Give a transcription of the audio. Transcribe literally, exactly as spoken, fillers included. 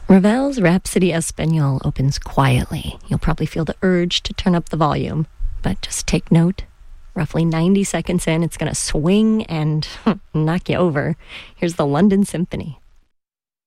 Ravel's Rhapsody Espagnole opens quietly. You'll probably feel the urge to turn up the volume, but just take note. Roughly ninety seconds in, it's going to swing and knock you over. Here's the London Symphony.